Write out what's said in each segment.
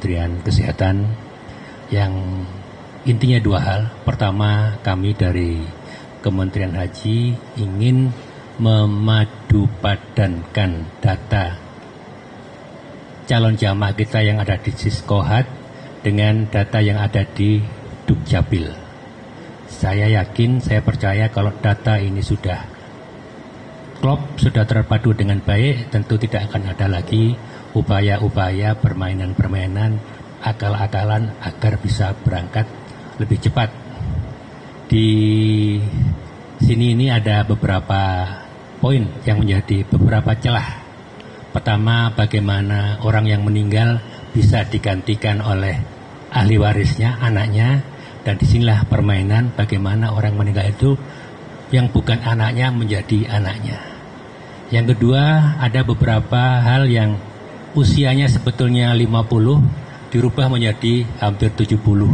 Kementerian Kesehatan yang intinya dua hal. Pertama, kami dari Kementerian Haji ingin memadupadankan data calon jamaah kita yang ada di Siskohat dengan data yang ada di Dukcapil. Saya yakin, saya percaya kalau data ini sudah klop, sudah terpadu dengan baik, tentu tidak akan ada lagi upaya-upaya permainan-permainan, akal-akalan agar bisa berangkat lebih cepat. Di sini ini ada beberapa poin yang menjadi beberapa celah. Pertama, bagaimana orang yang meninggal bisa digantikan oleh ahli warisnya, anaknya, dan disinilah permainan bagaimana orang meninggal itu yang bukan anaknya menjadi anaknya. Yang kedua, ada beberapa hal yang usianya sebetulnya 50 dirubah menjadi hampir 70.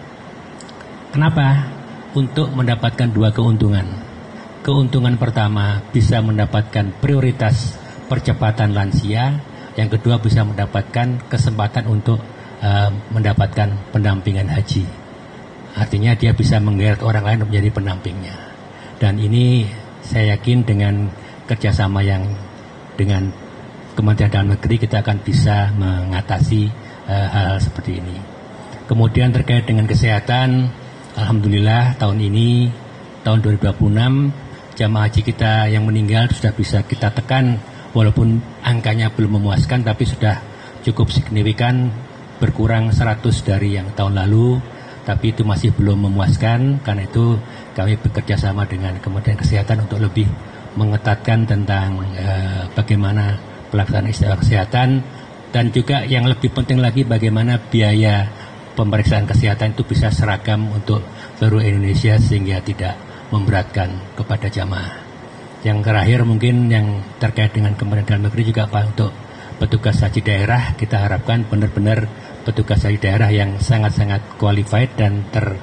Kenapa? Untuk mendapatkan dua keuntungan. Keuntungan pertama, bisa mendapatkan prioritas percepatan lansia. Yang kedua, bisa mendapatkan kesempatan untuk mendapatkan pendampingan haji. Artinya dia bisa menggeret orang lain untuk menjadi pendampingnya. Dan ini saya yakin dengan kerjasama yang dengan Kementerian Dalam Negeri kita akan bisa mengatasi hal-hal seperti ini. Kemudian terkait dengan kesehatan, alhamdulillah tahun ini, tahun 2026, jamaah haji kita yang meninggal sudah bisa kita tekan, walaupun angkanya belum memuaskan, tapi sudah cukup signifikan, berkurang 100 dari yang tahun lalu, tapi itu masih belum memuaskan. Karena itu kami bekerja sama dengan Kementerian Kesehatan untuk lebih mengetatkan tentang bagaimana pelaksanaan istilah kesehatan, dan juga yang lebih penting lagi bagaimana biaya pemeriksaan kesehatan itu bisa seragam untuk seluruh Indonesia sehingga tidak memberatkan kepada jamaah. Yang terakhir mungkin yang terkait dengan Kementerian Dalam Negeri juga Pak, untuk petugas haji daerah kita harapkan benar-benar petugas haji daerah yang sangat-sangat qualified dan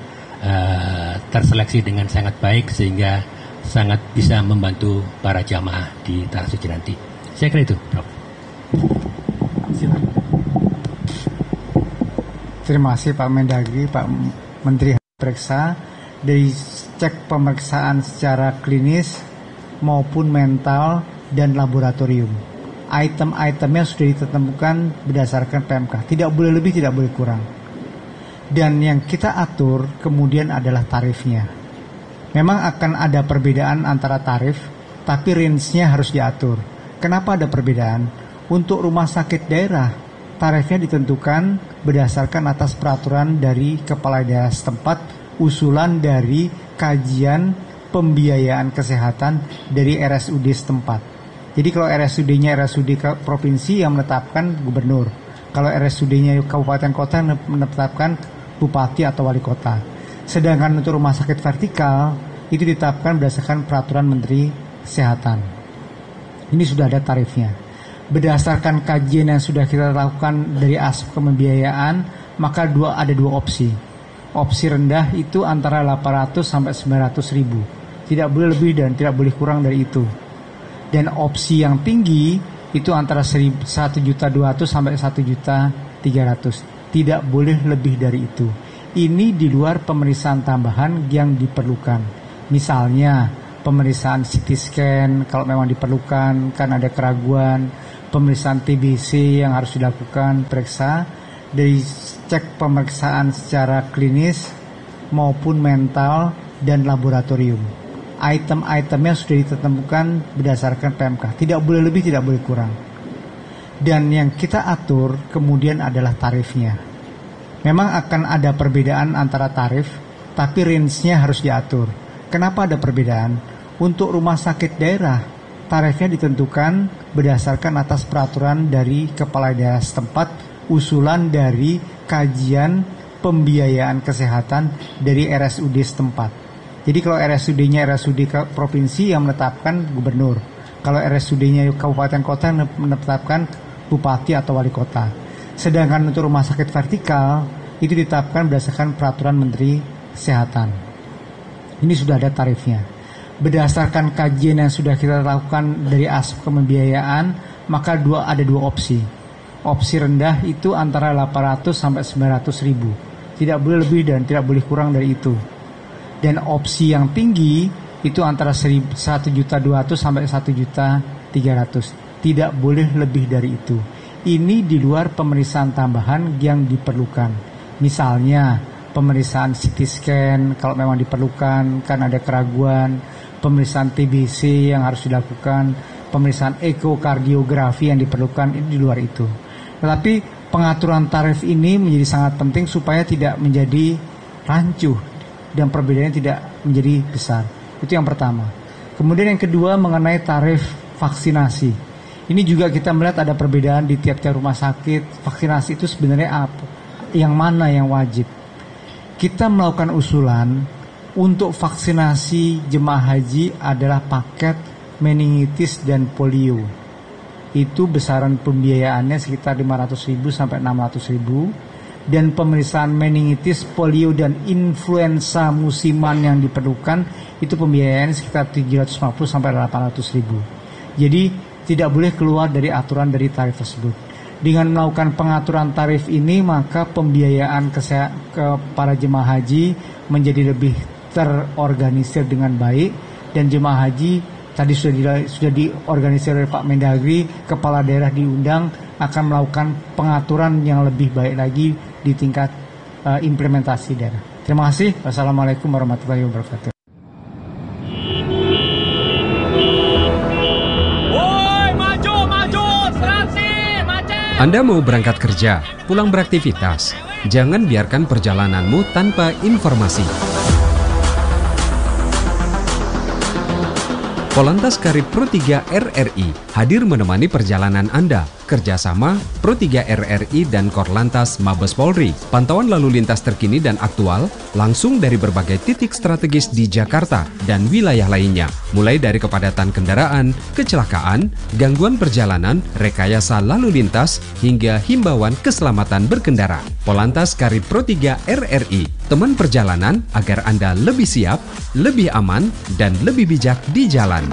terseleksi dengan sangat baik sehingga sangat bisa membantu para jamaah di Tanah Suci nanti. Saya kira itu, Prof. Terima kasih Pak Mendagri, Pak Menteri periksa dari cek pemeriksaan secara klinis maupun mental dan laboratorium. Item-itemnya sudah ditentukan berdasarkan PMK. Tidak boleh lebih, tidak boleh kurang. Dan yang kita atur kemudian adalah tarifnya. Memang akan ada perbedaan antara tarif, tapi range-nya harus diatur. Kenapa ada perbedaan? Untuk rumah sakit daerah, tarifnya ditentukan berdasarkan atas peraturan dari kepala daerah setempat, usulan dari kajian pembiayaan kesehatan dari RSUD setempat. Jadi kalau RSUD-nya RSUD provinsi yang menetapkan gubernur. Kalau RSUD-nya kabupaten kota menetapkan bupati atau wali kota. Sedangkan untuk rumah sakit vertikal itu ditetapkan berdasarkan peraturan Menteri Kesehatan. Ini sudah ada tarifnya. Berdasarkan kajian yang sudah kita lakukan dari aspek pembiayaan, maka ada dua opsi. Opsi rendah itu antara 800 sampai 900 ribu. Tidak boleh lebih dan tidak boleh kurang dari itu. Dan opsi yang tinggi itu antara 1.200.000 sampai 1.300.000. Tidak boleh lebih dari itu. Ini di luar pemeriksaan tambahan yang diperlukan. Misalnya pemeriksaan CT scan kalau memang diperlukan, kan ada keraguan, pemeriksaan TBC yang harus dilakukan, periksa dari cek pemeriksaan secara klinis maupun mental dan laboratorium. Item-itemnya sudah ditentukan berdasarkan PMK. Tidak boleh lebih, tidak boleh kurang. Dan yang kita atur kemudian adalah tarifnya. Memang akan ada perbedaan antara tarif, tapi range-nya harus diatur. Kenapa ada perbedaan? Untuk rumah sakit daerah, tarifnya ditentukan berdasarkan atas peraturan dari kepala daerah setempat, usulan dari kajian pembiayaan kesehatan dari RSUD setempat. Jadi kalau RSUD-nya RSUD provinsi yang menetapkan gubernur. Kalau RSUD-nya kabupaten kota menetapkan bupati atau wali kota. Sedangkan untuk rumah sakit vertikal itu ditetapkan berdasarkan peraturan Menteri Kesehatan. Ini sudah ada tarifnya. Berdasarkan kajian yang sudah kita lakukan dari aspek pembiayaan, maka ada dua opsi. Opsi rendah itu antara 800 sampai 900 ribu. Tidak boleh lebih dan tidak boleh kurang dari itu. Dan opsi yang tinggi itu antara 1.200.000 sampai 1.300.000. Tidak boleh lebih dari itu. Ini di luar pemeriksaan tambahan yang diperlukan. Misalnya pemeriksaan CT scan kalau memang diperlukan, kan ada keraguan, pemeriksaan TBC yang harus dilakukan, pemeriksaan ekokardiografi yang diperlukan, ini di luar itu. Tetapi pengaturan tarif ini menjadi sangat penting supaya tidak menjadi rancu dan perbedaannya tidak menjadi besar. Itu yang pertama. Kemudian yang kedua mengenai tarif vaksinasi. Ini juga kita melihat ada perbedaan di tiap-tiap rumah sakit. Vaksinasi itu sebenarnya apa? Yang mana yang wajib? Kita melakukan usulan untuk vaksinasi jemaah haji adalah paket meningitis dan polio. Itu besaran pembiayaannya sekitar 500.000 sampai 600.000. Dan pemeriksaan meningitis, polio, dan influenza musiman yang diperlukan itu pembiayaannya sekitar 750 sampai 800.000. Jadi tidak boleh keluar dari aturan dari tarif tersebut. Dengan melakukan pengaturan tarif ini, maka pembiayaan ke para jemaah haji menjadi lebih terorganisir dengan baik, dan jemaah haji tadi sudah diorganisir oleh Pak Mendagri, kepala daerah diundang akan melakukan pengaturan yang lebih baik lagi di tingkat implementasi daerah. Terima kasih. Wassalamualaikum warahmatullahi wabarakatuh. Anda mau berangkat kerja, pulang beraktivitas, jangan biarkan perjalananmu tanpa informasi. Polantas Karib Pro 3 RRI hadir menemani perjalanan Anda. Kerjasama Pro 3 RRI dan Korlantas Mabes Polri. Pantauan lalu lintas terkini dan aktual langsung dari berbagai titik strategis di Jakarta dan wilayah lainnya. Mulai dari kepadatan kendaraan, kecelakaan, gangguan perjalanan, rekayasa lalu lintas, hingga himbauan keselamatan berkendara. Polantas Karib Pro 3 RRI, teman perjalanan agar Anda lebih siap, lebih aman, dan lebih bijak di jalan.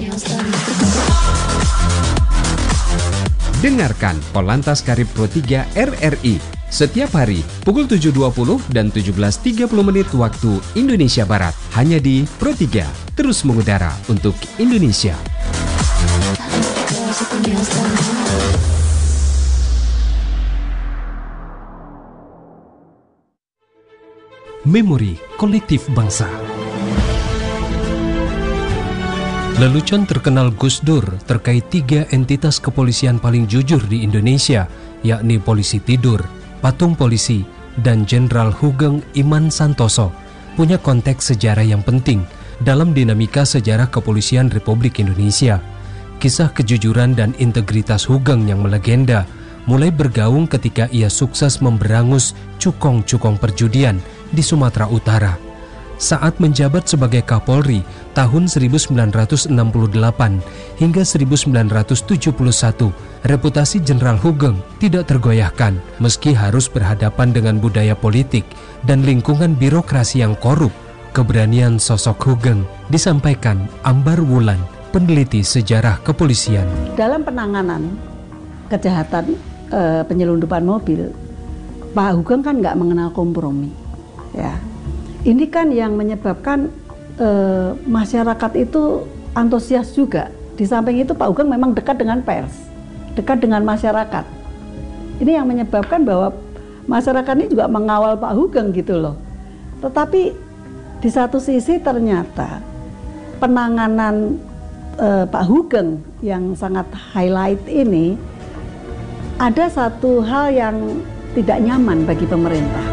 Dengarkan Polantas Karib Pro 3 RRI setiap hari pukul 7.20 dan 17.30 menit waktu Indonesia Barat. Hanya di Pro 3, terus mengudara untuk Indonesia. Memori kolektif bangsa. Lelucon terkenal Gus Dur terkait 3 entitas kepolisian paling jujur di Indonesia, yakni Polisi Tidur, Patung Polisi, dan Jenderal Hugeng Iman Santoso, punya konteks sejarah yang penting dalam dinamika sejarah kepolisian Republik Indonesia. Kisah kejujuran dan integritas Hugeng yang melegenda mulai bergaung ketika ia sukses memberangus cukong-cukong perjudian di Sumatera Utara. Saat menjabat sebagai Kapolri tahun 1968 hingga 1971, reputasi Jenderal Hugeng tidak tergoyahkan meski harus berhadapan dengan budaya politik dan lingkungan birokrasi yang korup. Keberanian sosok Hugeng disampaikan Ambar Wulan, peneliti sejarah kepolisian. Dalam penanganan kejahatan penyelundupan mobil, Pak Hugeng kan nggak mengenal kompromi, ya. Ini kan yang menyebabkan masyarakat itu antusias juga. Di samping itu Pak Hugeng memang dekat dengan pers, dekat dengan masyarakat. Ini yang menyebabkan bahwa masyarakat ini juga mengawal Pak Hugeng gitu loh. Tetapi di satu sisi ternyata penanganan Pak Hugeng yang sangat highlight ini ada satu hal yang tidak nyaman bagi pemerintah.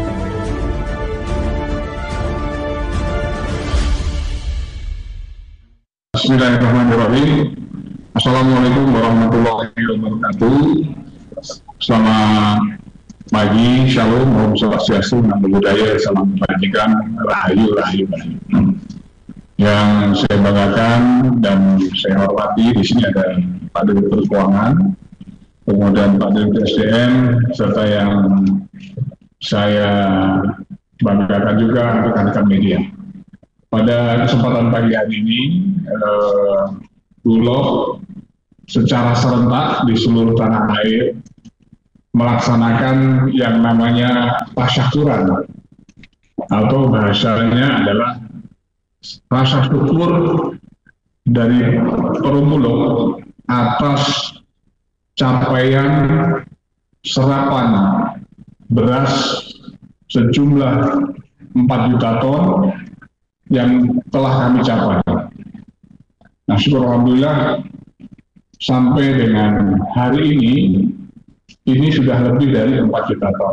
Bismillahirrahmanirrahim. Assalamualaikum warahmatullahi wabarakatuh. Selamat pagi, shalom, om swastiastu, namo buddhaya, salam kebajikan, rahayu, rahayu. Yang saya banggakan dan saya hormati di sini ada Pak Direktur Keuangan, kemudian Pak Direktur SDM, serta yang saya banggakan juga rekan-rekan media. Pada kesempatan pagi hari ini, Bulog secara serentak di seluruh tanah air melaksanakan yang namanya tasyakuran, atau bahasanya adalah rasa syukur dari Perumbulok atas capaian serapan beras sejumlah 4 juta ton yang telah kami capai. Nah, syukur alhamdulillah sampai dengan hari ini sudah lebih dari 4 juta ton.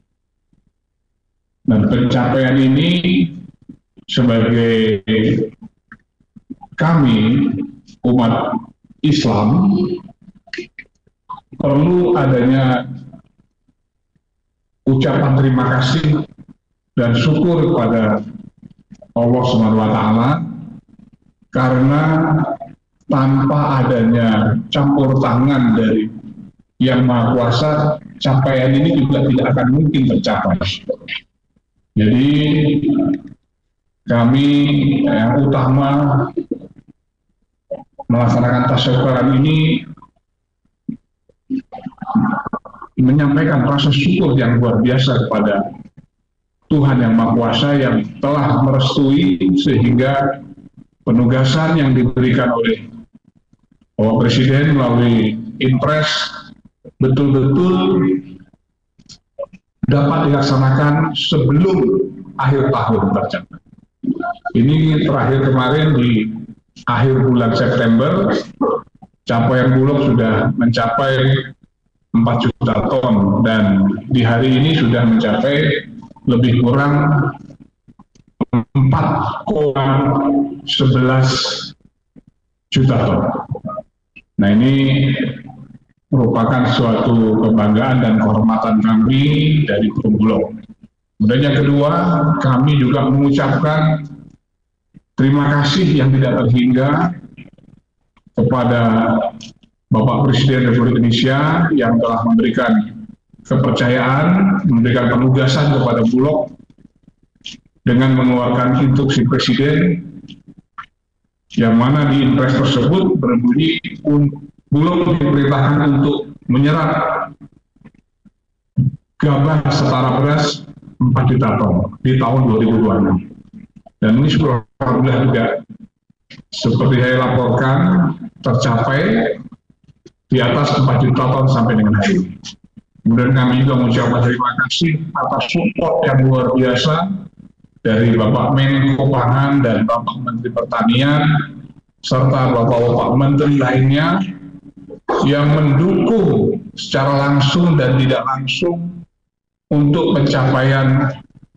Dan pencapaian ini sebagai kami umat Islam perlu adanya ucapan terima kasih dan syukur kepada Allah SWT, karena tanpa adanya campur tangan dari Yang Maha Kuasa, capaian ini juga tidak akan mungkin tercapai. Jadi kami yang utama melaksanakan tasyakuran ini menyampaikan rasa syukur yang luar biasa kepada Tuhan Yang Maha Kuasa yang telah merestui sehingga penugasan yang diberikan oleh Bapak Presiden melalui Impres betul-betul dapat dilaksanakan sebelum akhir tahun tercapai. Ini terakhir kemarin di akhir bulan September, capaian Bulog sudah mencapai 4 juta ton, dan di hari ini sudah mencapai lebih kurang 4,11 juta ton. Nah, ini merupakan suatu kebanggaan dan kehormatan kami dari Perumbulok. Kemudian yang kedua, kami juga mengucapkan terima kasih yang tidak terhingga kepada Bapak Presiden Republik Indonesia yang telah memberikan kepercayaan, memberikan penugasan kepada Bulog dengan mengeluarkan instruksi Presiden, yang mana di impres tersebut berbunyi Bulog diperintahkan untuk menyerap gabah setara beras 4 juta ton di tahun 2026. Dan ini alhamdulillah juga seperti saya laporkan tercapai di atas 4 juta ton sampai dengan hari ini. Kemudian kami juga mengucapkan terima kasih atas support yang luar biasa dari Bapak Menko Pangan dan Bapak Menteri Pertanian serta Bapak-Bapak Menteri lainnya yang mendukung secara langsung dan tidak langsung untuk pencapaian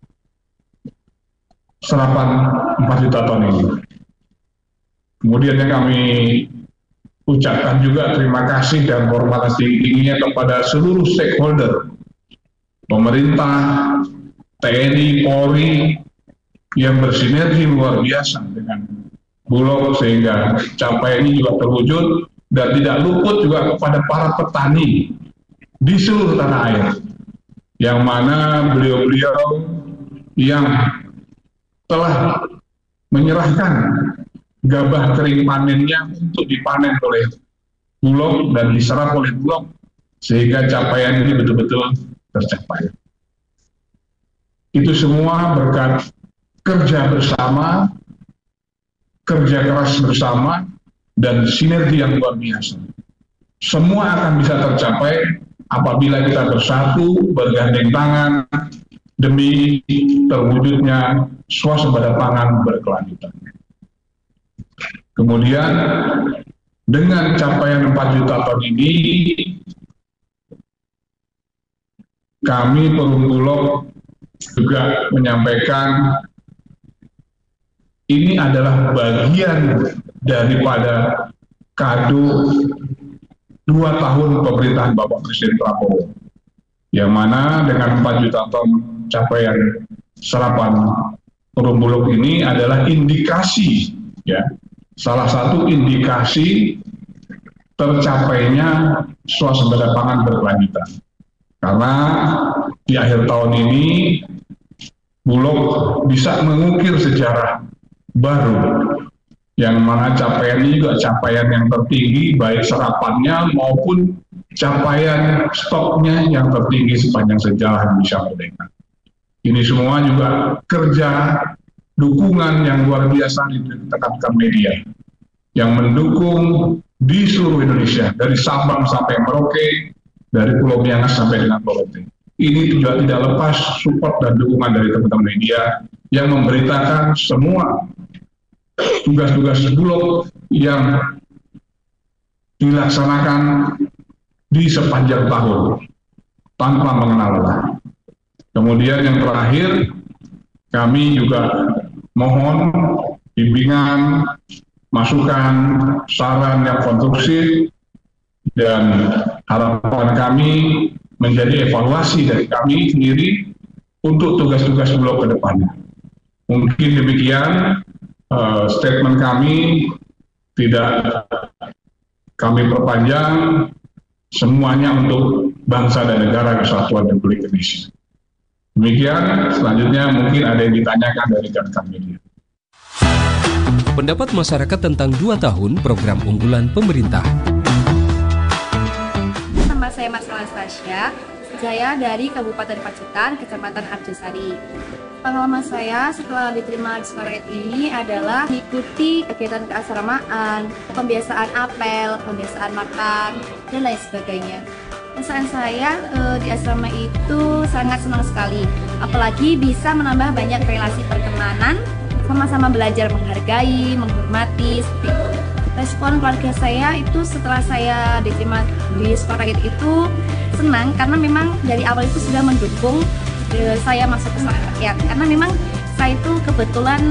serapan 4 juta ton ini. Kemudian yang kami ucapkan juga terima kasih dan hormat tinggi-tingginya kepada seluruh stakeholder, pemerintah, TNI, Polri, yang bersinergi luar biasa dengan Bulog sehingga capaian ini juga terwujud, dan tidak luput juga kepada para petani di seluruh tanah air, yang mana beliau-beliau yang telah menyerahkan gabah kering panennya untuk dipanen oleh Bulog dan diserap oleh Bulog sehingga capaian ini betul-betul tercapai. Itu semua berkat kerja bersama, kerja keras bersama, dan sinergi yang luar biasa. Semua akan bisa tercapai apabila kita bersatu, bergandeng tangan, demi terwujudnya swasembada pangan berkelanjutan. Kemudian dengan capaian 4 juta ton ini, kami Perumbulok juga menyampaikan ini adalah bagian daripada kado 2 tahun pemerintahan Bapak Presiden Prabowo, yang mana dengan 4 juta ton capaian serapan Perumbulok ini adalah indikasi, ya, salah satu indikasi tercapainya swasembada pangan berkelanjutan. Karena di akhir tahun ini Bulog bisa mengukir sejarah baru, yang mana capaian ini juga capaian yang tertinggi baik serapannya maupun capaian stoknya yang tertinggi sepanjang sejarah Indonesia merdeka. Ini semua juga kerja dukungan yang luar biasa ditekankan media yang mendukung di seluruh Indonesia, dari Sabang sampai Merauke, dari Pulau Miangas sampai dengan Pulau Rote. Ini juga tidak lepas support dan dukungan dari teman-teman media yang memberitakan semua tugas-tugas Bulog yang dilaksanakan di sepanjang tahun tanpa mengenal lelah. Kemudian yang terakhir, kami juga mohon bimbingan, masukan, saran yang konstruktif, dan harapan kami menjadi evaluasi dari kami sendiri untuk tugas-tugas Bulog ke depannya. Mungkin demikian statement kami, tidak kami perpanjang, semuanya untuk bangsa dan negara kesatuan Republik Indonesia. Demikian, selanjutnya mungkin ada yang ditanyakan dari rekan media. Pendapat masyarakat tentang 2 tahun program unggulan pemerintah. Nama saya Marcella Anastasia, saya dari Kabupaten Pacitan, Kecamatan Arjosari. Pengalaman saya setelah diterima di sekolah ini adalah mengikuti kegiatan keasramaan, pembiasaan apel, pembiasaan makan, dan lain sebagainya. Perasaan saya di asrama itu sangat senang sekali, apalagi bisa menambah banyak relasi pertemanan, sama-sama belajar menghargai, menghormati, seperti itu. Respon keluarga saya itu setelah saya diterima di sekolah itu senang, karena memang dari awal itu sudah mendukung saya masuk ke sekolah rakyat, karena memang saya itu kebetulan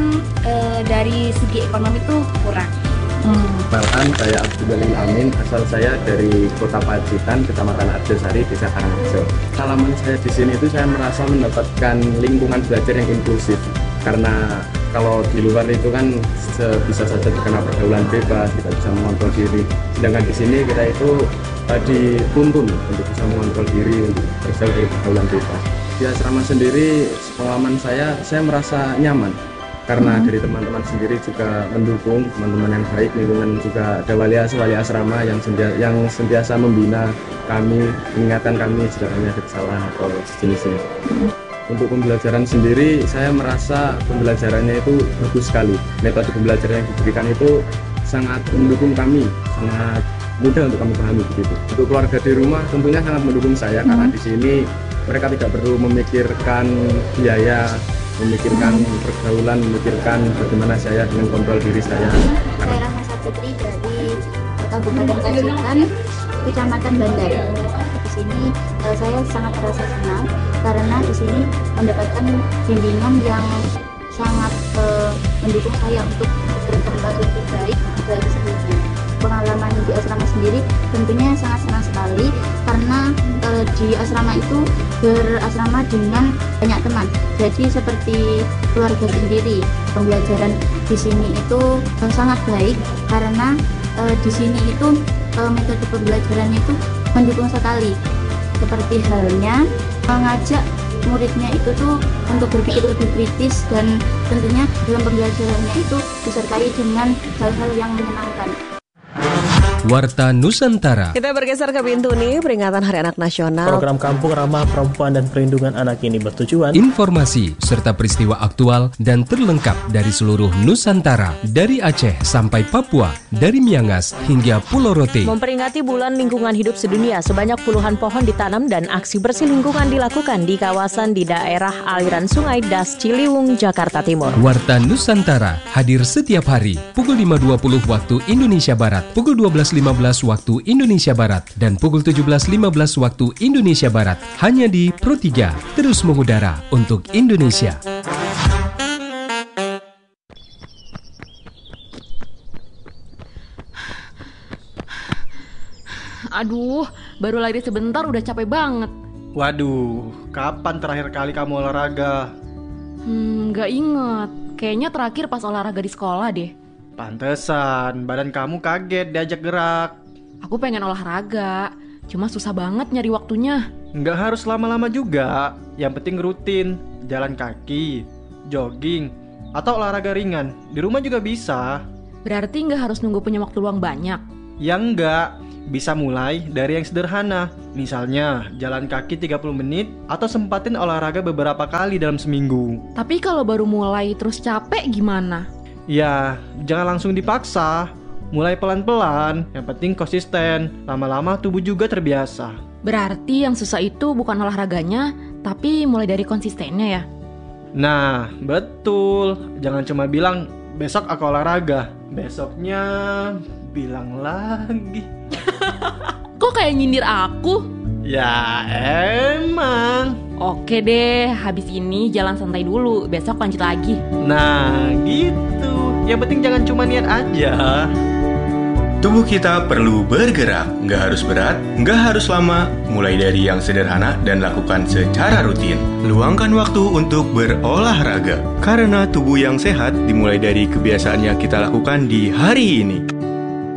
dari segi ekonomi itu kurang. Perkenalkan, saya Abdul Jalil Amin, asal saya dari Kota Pacitan, Kecamatan Arjosari, Desa Karangrejo. Pengalaman saya di sini itu saya merasa mendapatkan lingkungan belajar yang inklusif, karena kalau di luar itu kan bisa saja terkena pergaulan bebas, kita bisa mengontrol diri. Sedangkan di sini kita itu dituntun untuk bisa mengontrol diri, untuk berjauh dari pergaulan bebas. Di asrama sendiri, pengalaman saya merasa nyaman. Karena dari teman-teman sendiri juga mendukung, teman-teman yang baik, lingkungan juga ada wali asrama yang sentiasa membina kami, mengingatkan kami jika kami ada kesalahan atau sejenisnya. Untuk pembelajaran sendiri, saya merasa pembelajarannya itu bagus sekali. Metode pembelajaran yang diberikan itu sangat mendukung kami, sangat mudah untuk kami pahami begitu. Untuk keluarga di rumah tentunya sangat mendukung saya, karena di sini mereka tidak perlu memikirkan biaya, memikirkan pergaulan, memikirkan bagaimana saya dengan kontrol diri saya. Saya Rahma Putri dari Kabupaten Pacitan, Kecamatan Bandar. Di sini saya sangat merasa senang karena di sini mendapatkan bimbingan yang sangat mendukung saya untuk berkembang lebih baik dari sebelumnya. Pengalaman di asrama sendiri tentunya sangat senang sekali karena di asrama itu berasrama dengan banyak teman, jadi seperti keluarga sendiri. Pembelajaran di sini itu sangat baik karena di sini itu metode pembelajarannya itu mendukung sekali, seperti halnya mengajak muridnya itu tuh untuk berpikir lebih kritis, dan tentunya dalam pembelajarannya itu disertai dengan hal-hal yang menyenangkan. Warta Nusantara. Kita bergeser ke pintu nih, peringatan Hari Anak Nasional. Program Kampung Ramah Perempuan dan Perlindungan Anak ini bertujuan informasi serta peristiwa aktual dan terlengkap dari seluruh Nusantara, dari Aceh sampai Papua, dari Miangas hingga Pulau Rote. Memperingati Bulan Lingkungan Hidup Sedunia, sebanyak puluhan pohon ditanam dan aksi bersih lingkungan dilakukan di kawasan di daerah aliran Sungai Das Ciliwung, Jakarta Timur. Warta Nusantara hadir setiap hari pukul 5.20 waktu Indonesia Barat, pukul 12.15 waktu Indonesia Barat, dan pukul 17.15 waktu Indonesia Barat, hanya di Pro 3, terus mengudara untuk Indonesia. Aduh, baru lari sebentar udah capek banget. Waduh, kapan terakhir kali kamu olahraga? Gak inget. Kayaknya terakhir pas olahraga di sekolah deh. Pantesan, badan kamu kaget diajak gerak. Aku pengen olahraga, cuma susah banget nyari waktunya. Nggak harus lama-lama juga, yang penting rutin. Jalan kaki, jogging, atau olahraga ringan. Di rumah juga bisa. Berarti nggak harus nunggu punya waktu luang banyak? Ya enggak, bisa mulai dari yang sederhana. Misalnya, jalan kaki 30 menit atau sempatin olahraga beberapa kali dalam seminggu. Tapi kalau baru mulai terus capek gimana? Ya, jangan langsung dipaksa. Mulai pelan-pelan, yang penting konsisten. Lama-lama tubuh juga terbiasa. Berarti yang susah itu bukan olahraganya, tapi mulai dari konsistennya ya? Nah, betul. Jangan cuma bilang, besok aku olahraga. Besoknya bilang lagi. Kok kayak nyindir aku? Ya emang. Oke deh, habis ini jalan santai dulu, besok lanjut lagi. Nah gitu. Yang penting jangan cuma niat aja. Tubuh kita perlu bergerak, nggak harus berat, nggak harus lama, mulai dari yang sederhana dan lakukan secara rutin. Luangkan waktu untuk berolahraga, karena tubuh yang sehat dimulai dari kebiasaan yang kita lakukan di hari ini.